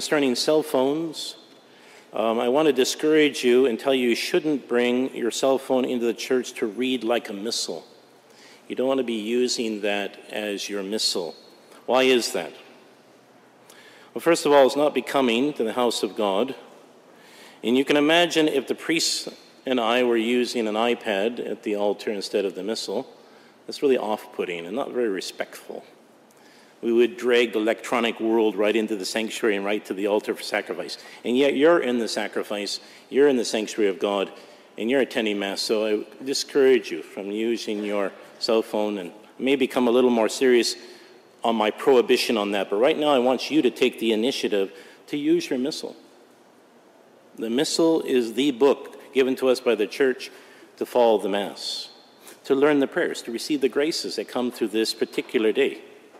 concerning cell phones, I want to discourage you and tell you you shouldn't bring your cell phone into the church to read like a missal. You don't want to be using that as your missal. Why is that? Well, first of all, it's not becoming to the house of God. And you can imagine if the priest and I were using an iPad at the altar instead of the missal, that's really off-putting and not very respectful. We would drag the electronic world right into the sanctuary and right to the altar for sacrifice. And yet you're in the sacrifice, you're in the sanctuary of God, and you're attending Mass. So I discourage you from using your cell phone, and may become a little more serious on my prohibition on that. But right now I want you to take the initiative to use your missal. The missal is the book given to us by the church to follow the Mass, to learn the prayers, to receive the graces that come through this particular day.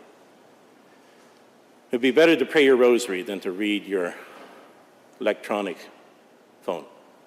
It'd be better to pray your rosary than to read your electronic phone.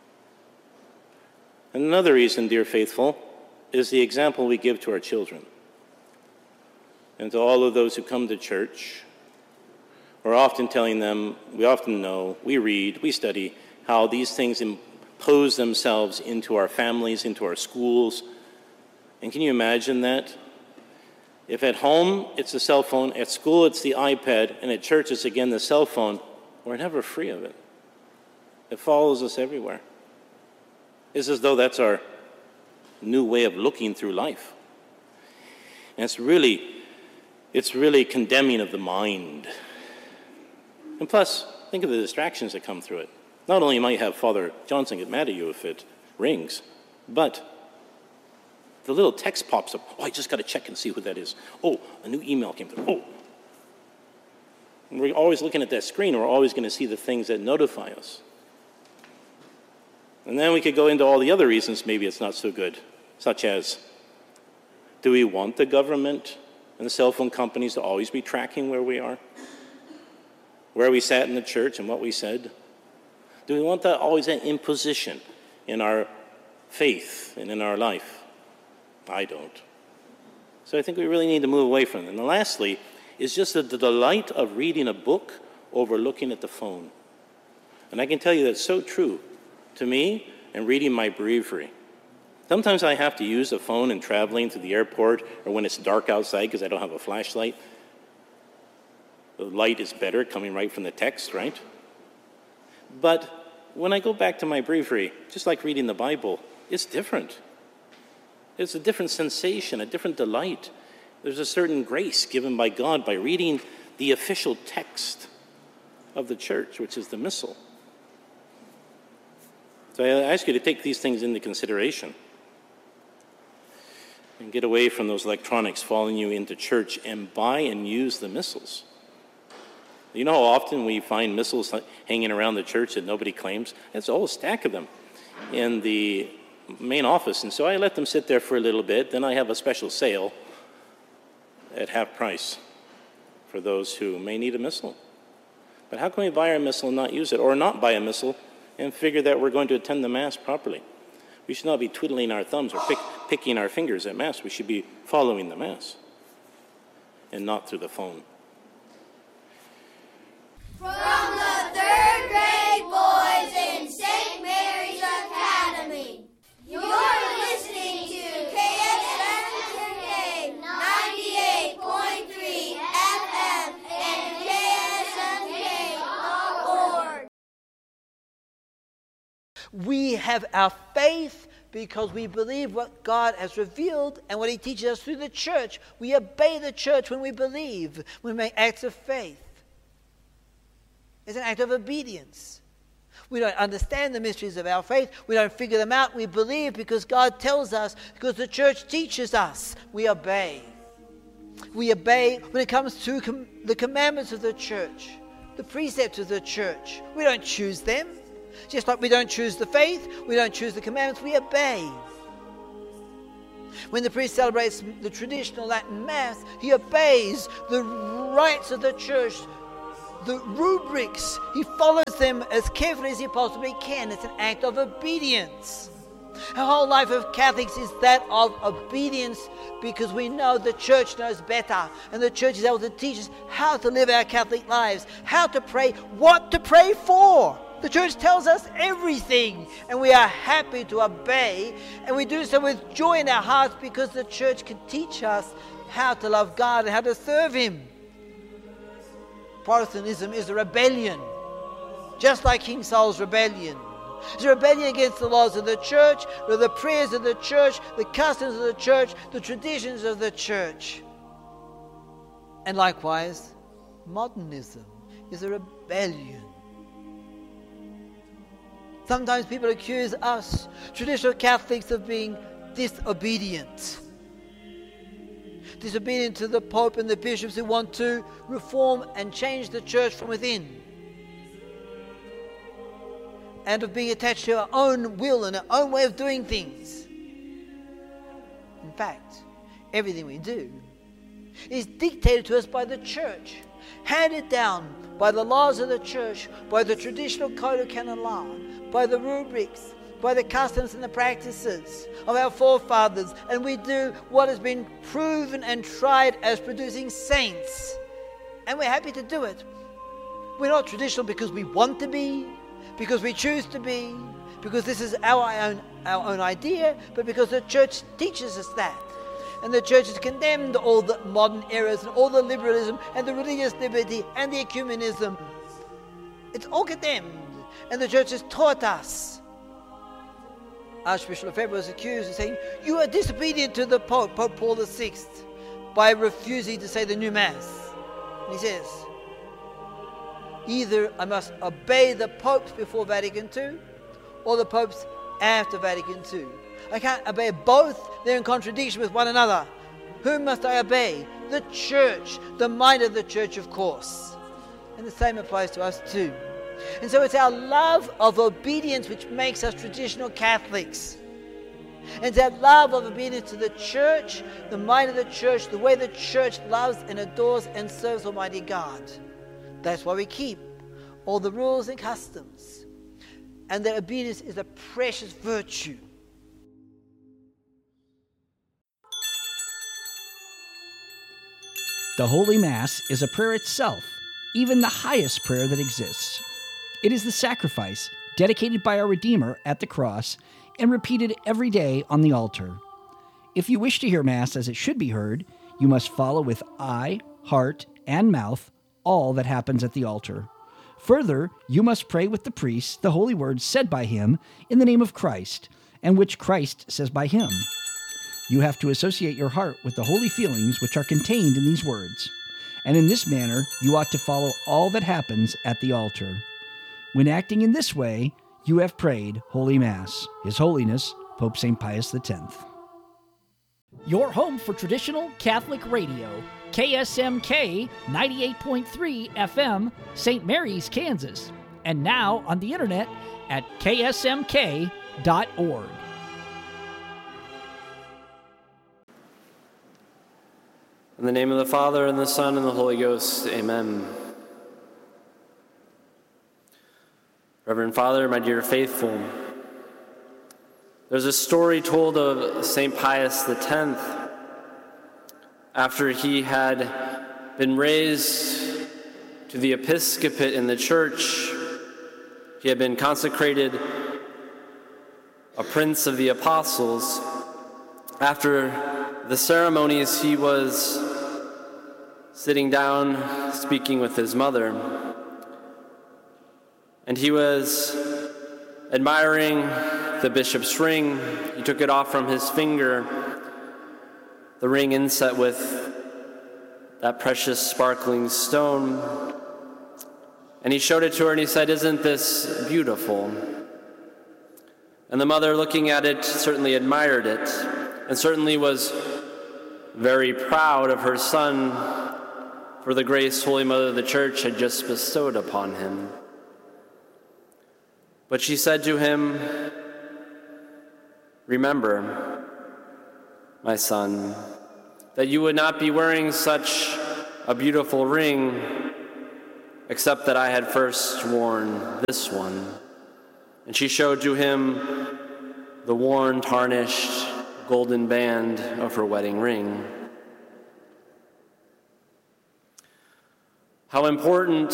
And another reason, dear faithful, is the example we give to our children. And to all of those who come to church, we're often telling them, we often know, we read, we study, how these things impose themselves into our families, into our schools. And can you imagine that? If at home it's the cell phone, at school it's the iPad, and at church it's again the cell phone, we're never free of it. It follows us everywhere. It's as though that's our new way of looking through life. And it's really condemning of the mind. And plus, think of the distractions that come through it. Not only might have Father Johnson get mad at you if it rings, but the little text pops up. Oh, I just got to check and see who that is. Oh, a new email came through. Oh. And we're always looking at that screen. We're always going to see the things that notify us. And then we could go into all the other reasons maybe it's not so good, such as, do we want the government and the cell phone companies to always be tracking where we are? Where we sat in the church and what we said? Do we want that always an imposition in our faith and in our life? I don't. So I think we really need to move away from it. And lastly, is just the delight of reading a book over looking at the phone. And I can tell you that's so true to me and reading my breviary. Sometimes I have to use the phone in traveling to the airport or when it's dark outside because I don't have a flashlight. The light is better coming right from the text, right? But when I go back to my breviary, just like reading the Bible, it's different. It's a different sensation, a different delight. There's a certain grace given by God by reading the official text of the church, which is the Missal. So I ask you to take these things into consideration and get away from those electronics following you into church and buy and use the missals. You know how often we find missals hanging around the church that nobody claims? There's a whole stack of them in the main office. And so I let them sit there for a little bit. Then I have a special sale at half price for those who may need a missal. But how can we buy our missal and not use it? Or not buy a missal and figure that we're going to attend the Mass properly? We should not be twiddling our thumbs or picking our fingers at Mass. We should be following the Mass and not through the phone. From the third grade boys in St. Mary's Academy, you're listening to KSMK 98.3 FM and KSMK.org. We have our faith because we believe what God has revealed and what He teaches us through the church. We obey the church when we believe. We make acts of faith. It's an act of obedience. We don't understand the mysteries of our faith. We don't figure them out. We believe because God tells us, because the church teaches us. We obey. We obey when it comes to the commandments of the church, the precepts of the church. We don't choose them. Just like we don't choose the faith, we don't choose the commandments, we obey. When the priest celebrates the traditional Latin Mass, he obeys the rites of the church, the rubrics. He follows them as carefully as he possibly can. It's an act of obedience. Our whole life of Catholics is that of obedience, because we know the church knows better, and the church is able to teach us how to live our Catholic lives, how to pray, what to pray for. The church tells us everything, and we are happy to obey, and we do so with joy in our hearts because the church can teach us how to love God and how to serve Him. Protestantism is a rebellion, just like King Saul's rebellion. It's a rebellion against the laws of the church, the prayers of the church, the customs of the church, the traditions of the church. And likewise, modernism is a rebellion. Sometimes people accuse us, traditional Catholics, of being disobedient. Disobedient to the Pope and the bishops who want to reform and change the church from within. And of being attached to our own will and our own way of doing things. In fact, everything we do is dictated to us by the church, handed down by the laws of the church, by the traditional code of canon law, by the rubrics, by the customs and the practices of our forefathers, and we do what has been proven and tried as producing saints. And we're happy to do it. We're not traditional because we want to be, because we choose to be, because this is our own idea, but because the church teaches us that. And the church has condemned all the modern errors and all the liberalism and the religious liberty and the ecumenism. It's all condemned. And the church has taught us. Archbishop Lefebvre was accused of saying, you are disobedient to the Pope, Pope Paul VI, by refusing to say the new Mass. And he says, either I must obey the popes before Vatican II or the popes after Vatican II. I can't obey both. They're in contradiction with one another. Whom must I obey? The church, the mind of the church, of course. And the same applies to us too. And so it's our love of obedience which makes us traditional Catholics. And it's that love of obedience to the church, the mind of the church, the way the church loves and adores and serves Almighty God. That's why we keep all the rules and customs. And that obedience is a precious virtue. The Holy Mass is a prayer itself, even the highest prayer that exists. It is the sacrifice dedicated by our Redeemer at the cross and repeated every day on the altar. If you wish to hear Mass as it should be heard, you must follow with eye, heart, and mouth all that happens at the altar. Further, you must pray with the priest the holy words said by him in the name of Christ, and which Christ says by him. You have to associate your heart with the holy feelings which are contained in these words, and in this manner you ought to follow all that happens at the altar. When acting in this way, you have prayed Holy Mass. His Holiness, Pope St. Pius X. Your home for traditional Catholic radio, KSMK 98.3 FM, St. Mary's, Kansas, and now on the internet at ksmk.org. In the name of the Father, and the Son, and the Holy Ghost, amen. Reverend Father, my dear faithful, there's a story told of St. Pius X. After he had been raised to the episcopate in the church, he had been consecrated a prince of the apostles. After the ceremonies, he was sitting down, speaking with his mother, and he was admiring the bishop's ring. He took it off from his finger, the ring inset with that precious sparkling stone, and he showed it to her and he said, "Isn't this beautiful?" And the mother, looking at it, certainly admired it, and certainly was very proud of her son for the grace Holy Mother of the Church had just bestowed upon him. But she said to him, "Remember, my son, that you would not be wearing such a beautiful ring except that I had first worn this one." And she showed to him the worn, tarnished, golden band of her wedding ring. How important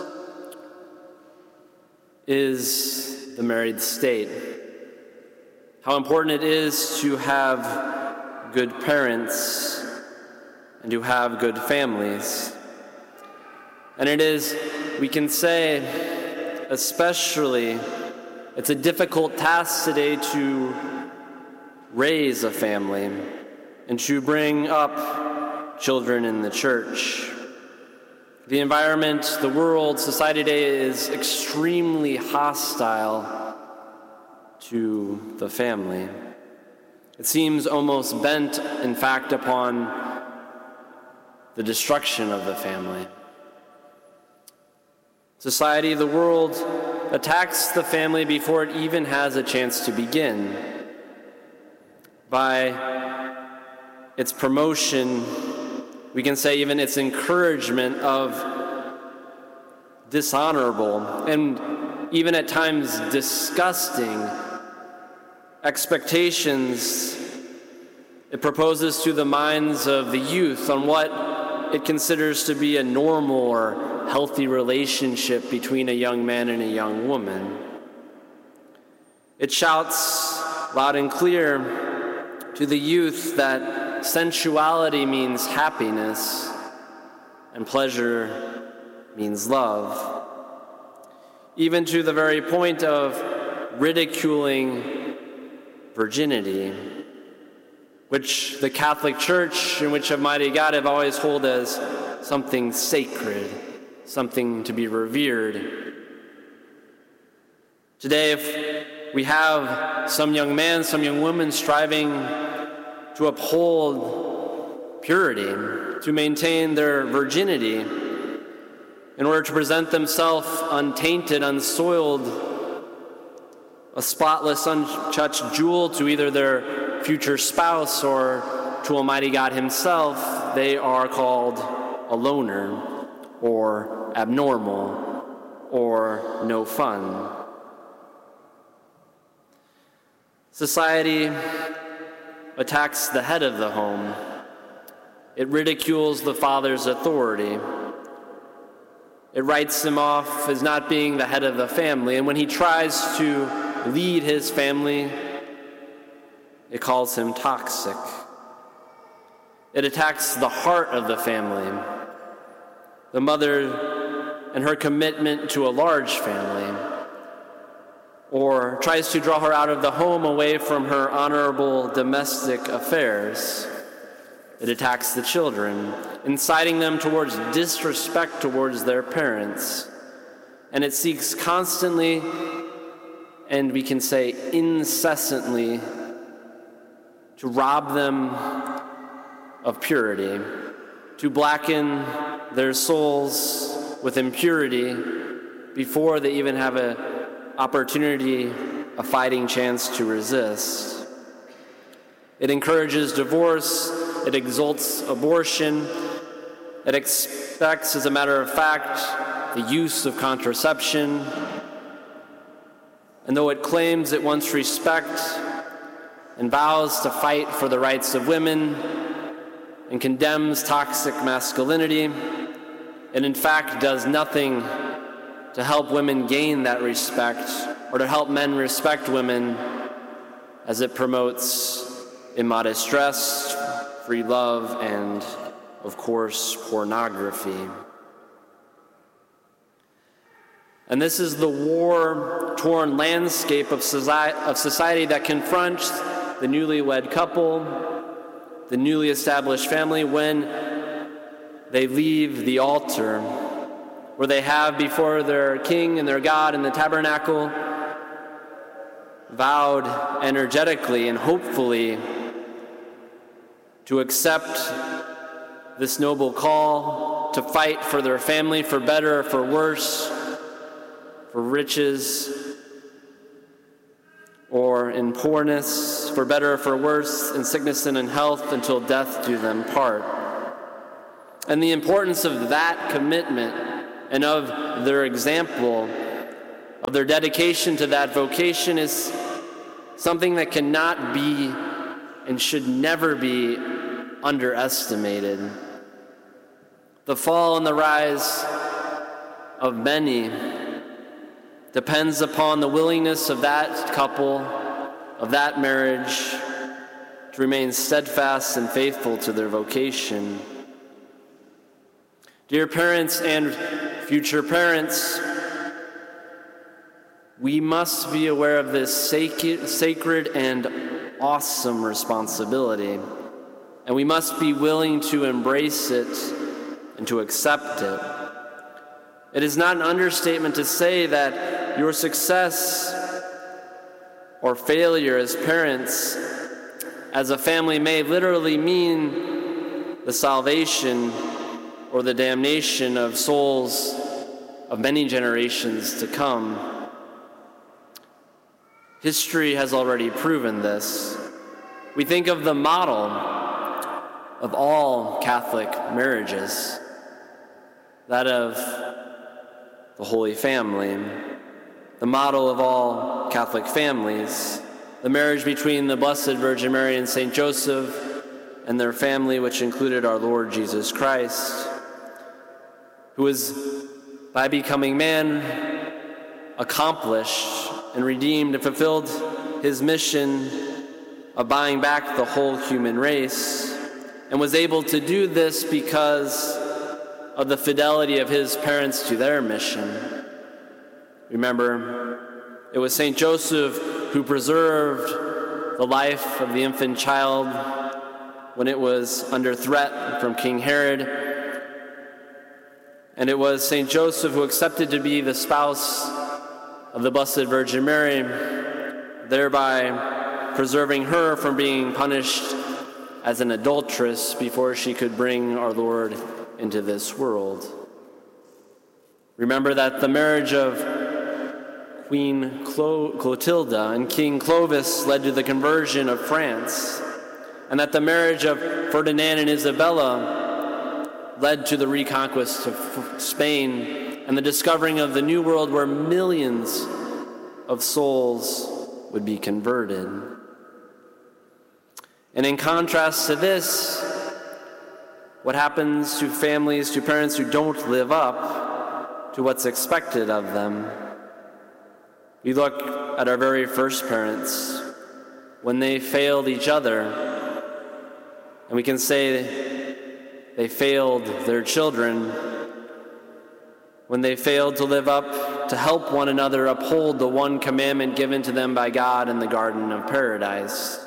is the married state? How important it is to have good parents and to have good families. And it is, we can say, especially, it's a difficult task today to raise a family and to bring up children in the church. The environment, the world, society today is extremely hostile to the family. It seems almost bent, in fact, upon the destruction of the family. Society, the world, attacks the family before it even has a chance to begin. By its promotion, we can say even its encouragement of dishonorable and even at times disgusting expectations it proposes to the minds of the youth on what it considers to be a normal or healthy relationship between a young man and a young woman. It shouts loud and clear to the youth that sensuality means happiness and pleasure means love, even to the very point of ridiculing virginity, which the Catholic Church and which Almighty God have always held as something sacred, something to be revered. Today, if we have some young man, some young woman striving to uphold purity, to maintain their virginity, in order to present themselves untainted, unsoiled, a spotless, untouched jewel to either their future spouse or to Almighty God Himself, they are called a loner, or abnormal, or no fun. Society attacks the head of the home. It ridicules the father's authority. It writes him off as not being the head of the family. And when he tries to lead his family, it calls him toxic. It attacks the heart of the family, the mother and her commitment to a large family, or tries to draw her out of the home away from her honorable domestic affairs. It attacks the children, inciting them towards disrespect towards their parents. And it seeks constantly, and we can say incessantly, to rob them of purity, to blacken their souls with impurity before they even have an opportunity, a fighting chance to resist. It encourages divorce. It exalts abortion. It expects, as a matter of fact, the use of contraception. And though it claims it wants respect and vows to fight for the rights of women and condemns toxic masculinity, it in fact does nothing to help women gain that respect or to help men respect women, as it promotes immodest dress, free love, and, of course, pornography. And this is the war-torn landscape of society that confronts the newlywed couple, the newly established family, when they leave the altar, where they have before their king and their God in the tabernacle vowed energetically and hopefully to accept this noble call to fight for their family, for better or for worse, for riches or in poorness, for better or for worse, in sickness and in health, until death do them part. And the importance of that commitment and of their example, of their dedication to that vocation, is something that cannot be and should never be underestimated. The fall and the rise of many depends upon the willingness of that couple, of that marriage, to remain steadfast and faithful to their vocation. Dear parents and future parents, we must be aware of this sacred and awesome responsibility, and we must be willing to embrace it and to accept it. It is not an understatement to say that your success or failure as parents, as a family, may literally mean the salvation or the damnation of souls of many generations to come. History has already proven this. We think of the model of all Catholic marriages, that of the Holy Family, the model of all Catholic families, the marriage between the Blessed Virgin Mary and Saint Joseph and their family, which included our Lord Jesus Christ, who was, by becoming man, accomplished and redeemed and fulfilled his mission of buying back the whole human race, and was able to do this because of the fidelity of his parents to their mission. Remember, it was Saint Joseph who preserved the life of the infant child when it was under threat from King Herod. And it was Saint Joseph who accepted to be the spouse of the Blessed Virgin Mary, thereby preserving her from being punished as an adulteress before she could bring our Lord into this world. Remember that the marriage of Queen Clotilda and King Clovis led to the conversion of France, and that the marriage of Ferdinand and Isabella led to the reconquest of Spain and the discovering of the New World, where millions of souls would be converted. And in contrast to this, what happens to families, to parents who don't live up to what's expected of them? We look at our very first parents, when they failed each other, and we can say they failed their children, when they failed to live up to help one another uphold the one commandment given to them by God in the Garden of Paradise.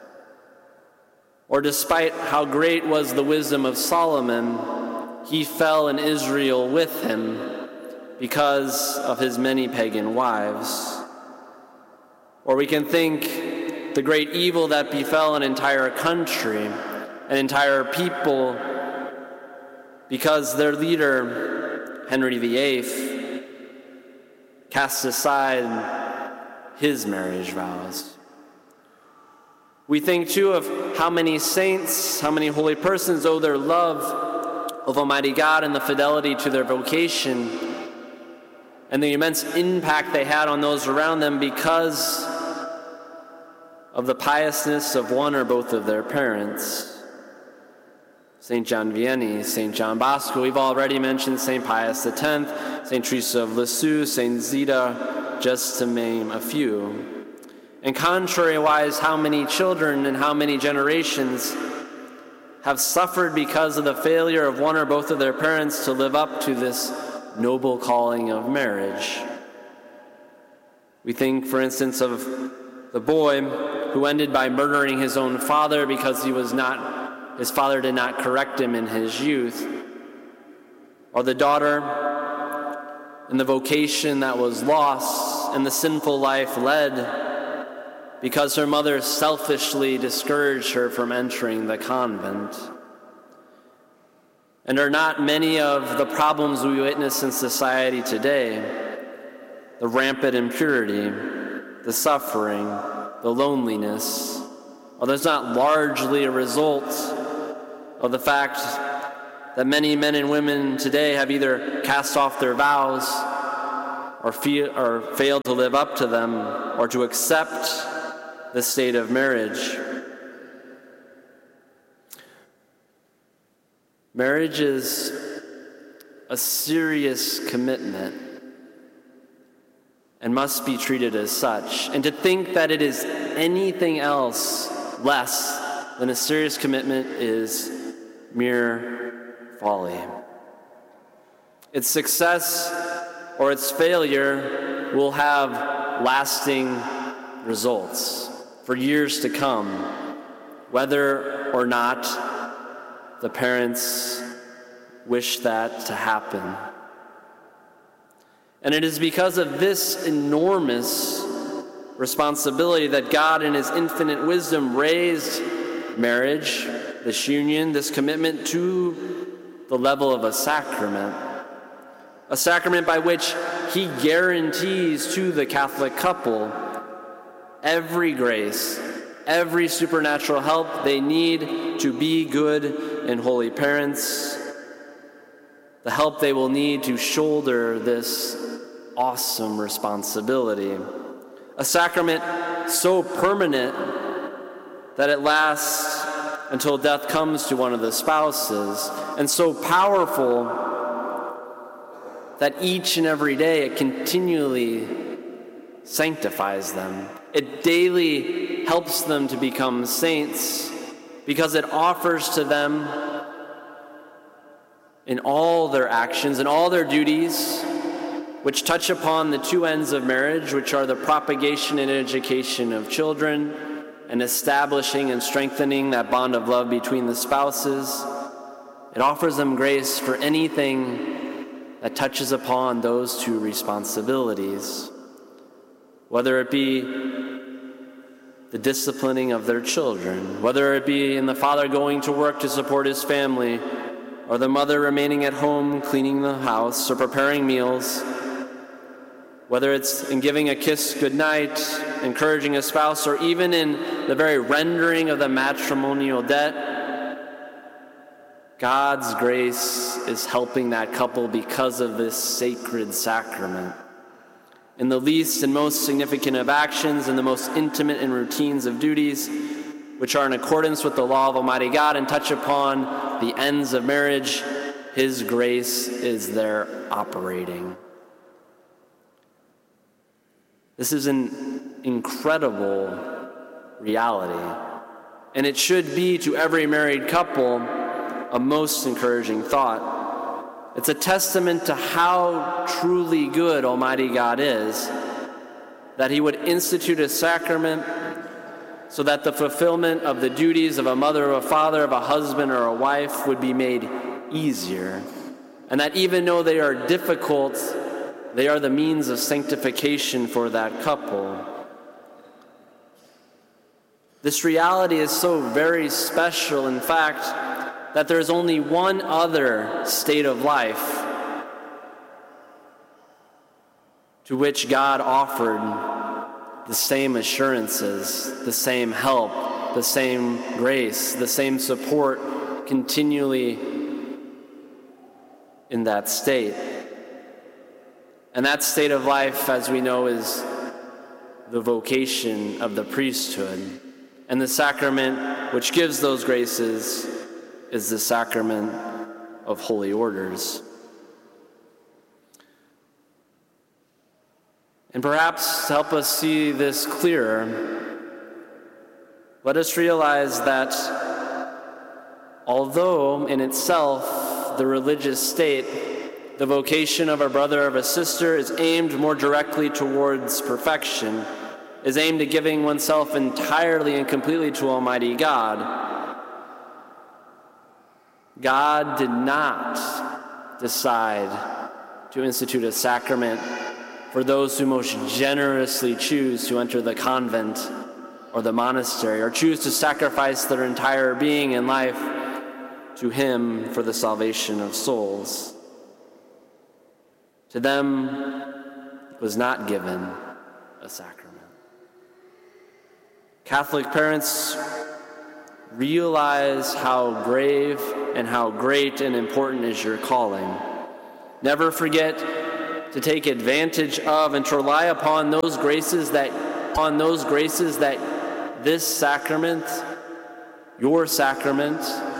Or despite how great was the wisdom of Solomon, he fell and Israel with him because of his many pagan wives. Or we can think the great evil that befell an entire country, an entire people, because their leader, Henry VIII, cast aside his marriage vows. We think, too, of how many saints, how many holy persons owe their love of Almighty God and the fidelity to their vocation and the immense impact they had on those around them because of the piousness of one or both of their parents. St. John Vianney, St. John Bosco, we've already mentioned St. Pius X, St. Teresa of Lisieux, St. Zita, just to name a few. And contrary-wise, how many children and how many generations have suffered because of the failure of one or both of their parents to live up to this noble calling of marriage. We think, for instance, of the boy who ended by murdering his own father because his father did not correct him in his youth, or the daughter in the vocation that was lost and the sinful life led because her mother selfishly discouraged her from entering the convent. And are not many of the problems we witness in society today, the rampant impurity, the suffering, the loneliness, are those not largely a result of the fact that many men and women today have either cast off their vows or failed to live up to them, or to accept the state of marriage. Marriage is a serious commitment and must be treated as such. And to think that it is anything else less than a serious commitment is mere folly. Its success or its failure will have lasting results for years to come, whether or not the parents wish that to happen. And it is because of this enormous responsibility that God in his infinite wisdom raised marriage, this union, this commitment to the level of a sacrament by which he guarantees to the Catholic couple every grace, every supernatural help they need to be good and holy parents, the help they will need to shoulder this awesome responsibility. A sacrament so permanent that it lasts until death comes to one of the spouses, and so powerful that each and every day it continually sanctifies them. It daily helps them to become saints because it offers to them in all their actions and all their duties, which touch upon the two ends of marriage, which are the propagation and education of children and establishing and strengthening that bond of love between the spouses. It offers them grace for anything that touches upon those two responsibilities, whether it be the disciplining of their children, whether it be in the father going to work to support his family, or the mother remaining at home cleaning the house or preparing meals, whether it's in giving a kiss goodnight, encouraging a spouse, or even in the very rendering of the matrimonial debt. God's grace is helping that couple because of this sacred sacrament. In the least and most significant of actions, and the most intimate and routines of duties, which are in accordance with the law of Almighty God and touch upon the ends of marriage, his grace is there operating. This is an incredible reality, and it should be to every married couple a most encouraging thought. It's a testament to how truly good Almighty God is, that he would institute a sacrament so that the fulfillment of the duties of a mother or a father, of a husband or a wife would be made easier, and that even though they are difficult, they are the means of sanctification for that couple. This reality is so very special, in fact, that there's only one other state of life to which God offered the same assurances, the same help, the same grace, the same support continually in that state. And that state of life, as we know, is the vocation of the priesthood. And the sacrament which gives those graces is the sacrament of holy orders. And perhaps to help us see this clearer, let us realize that although in itself the religious state, the vocation of a brother or of a sister is aimed more directly towards perfection, is aimed at giving oneself entirely and completely to Almighty God, God did not decide to institute a sacrament for those who most generously choose to enter the convent or the monastery, or choose to sacrifice their entire being and life to him for the salvation of souls. To them was not given a sacrament. Catholic parents, realize how grave and how great and important is your calling. Never forget to take advantage of and to rely upon those graces that this sacrament, your sacrament,